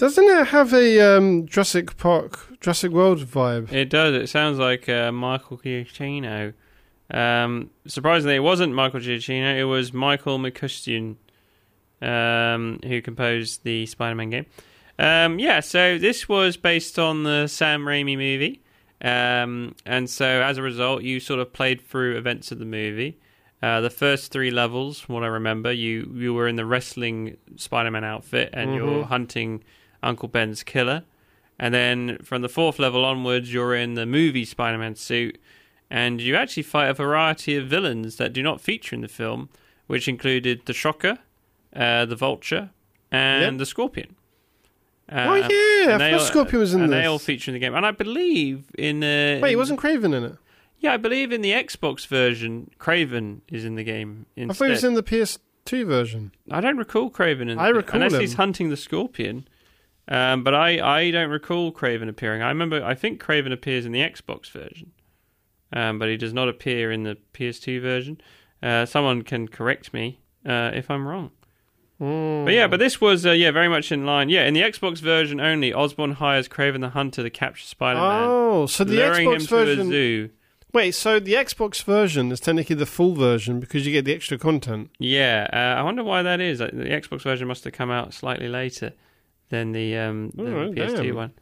Doesn't it have a Jurassic World vibe? It does. It sounds like Michael Giacchino. Surprisingly, it wasn't Michael Giacchino. It was Michael McCustian, who composed the Spider-Man game. So this was based on the Sam Raimi movie. And so as a result, you sort of played through events of the movie. The first 3 levels, from what I remember, you were in the wrestling Spider-Man outfit and you're hunting Uncle Ben's killer. And then from the 4th level onwards, you're in the movie Spider-Man suit. And you actually fight a variety of villains that do not feature in the film, which included the Shocker, the Vulture, and the Scorpion. I forgot Scorpion was in this. And they all feature in the game. And I believe in... Wait, wasn't Kraven in it? Yeah, I believe in the Xbox version, Kraven is in the game instead. I thought he was in the PS2 version. I don't recall Kraven. Unless he's hunting the Scorpion. But I don't recall Kraven appearing. I think Kraven appears in the Xbox version. But he does not appear in the PS2 version. Someone can correct me if I'm wrong. But this was very much in line. Yeah, in the Xbox version only, Osborn hires Kraven the Hunter to capture Spider-Man. Oh, so the luring Xbox him version... to a zoo. Wait, so the Xbox version is technically the full version because you get the extra content? Yeah, I wonder why that is. The Xbox version must have come out slightly later than the PS2 one.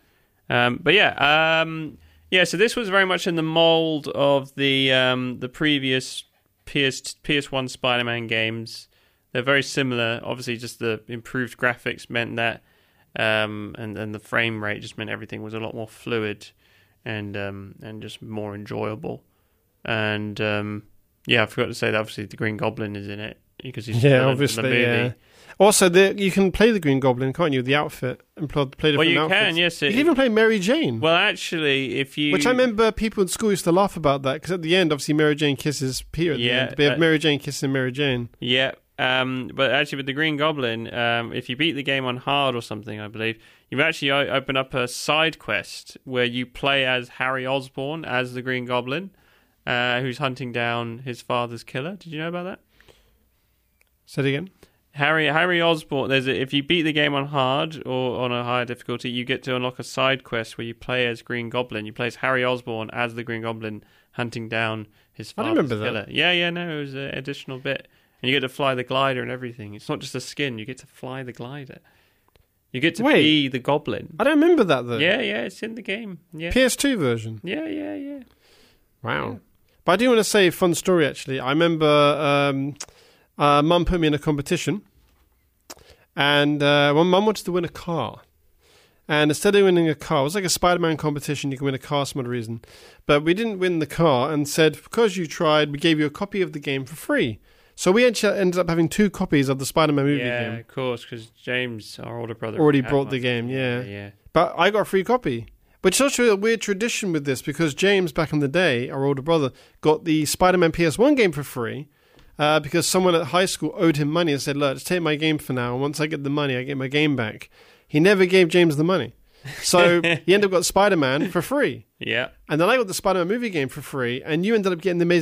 So this was very much in the mold of the previous PS1 Spider-Man games. They're very similar. Obviously, just the improved graphics meant that, and the frame rate just meant everything was a lot more fluid and just more enjoyable. And I forgot to say that obviously the Green Goblin is in it because he's obviously in the movie. Yeah. Also, you can play the Green Goblin, can't you? The outfit and play different outfits. Well, you can, yes. You can even play Mary Jane. Well, actually, which I remember people in school used to laugh about that because at the end, obviously, Mary Jane kisses Peter. At the end. We have Mary Jane kissing Mary Jane. Yeah. But actually, with the Green Goblin, if you beat the game on hard or something, I believe, you've actually opened up a side quest where you play as Harry Osborn as the Green Goblin, who's hunting down his father's killer. Did you know about that? Say it again. Harry Osborn. If you beat the game on hard or on a higher difficulty, you get to unlock a side quest where you play as Green Goblin. You play as Harry Osborn as the Green Goblin hunting down his father's killer. I remember that. Yeah, no, it was an additional bit. And you get to fly the glider and everything. It's not just a skin. You get to fly the glider. You get to be the Goblin. I don't remember that, though. Yeah, it's in the game. Yeah. PS2 version? Yeah. Wow. Yeah. But I do want to say a fun story, actually. I remember Mum put me in a competition. And Mum wanted to win a car. And instead of winning a car, it was like a Spider-Man competition. You can win a car for some other reason. But we didn't win the car and said, because you tried, we gave you a copy of the game for free. So we actually ended up having 2 copies of the Spider-Man movie game. Yeah, of course, because James, our older brother, already brought the game, yeah. But I got a free copy. Which is also a weird tradition with this, because James, back in the day, our older brother, got the Spider-Man PS1 game for free, because someone at high school owed him money and said, look, just take my game for now, and once I get the money, I get my game back. He never gave James the money. So he ended up got Spider-Man for free. Yeah. And then I got the Spider-Man movie game for free, and you ended up getting the Amazing